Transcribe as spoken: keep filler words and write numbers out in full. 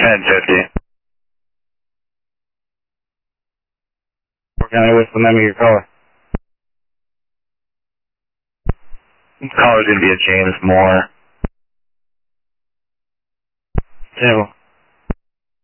ten fifty. What can I what's the name of your caller? This caller's gonna be a James Moore. Two.